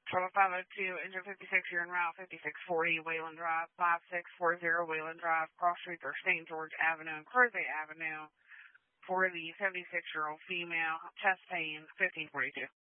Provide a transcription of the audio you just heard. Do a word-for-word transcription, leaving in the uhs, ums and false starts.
Trouble five oh two, engine fifty-six, you're en route, fifty-six forty Wayland Drive, five six four zero Wayland Drive, cross streets are Saint George Avenue and Crozet Avenue for the seventy-six-year-old female, chest pain, fifteen forty-two.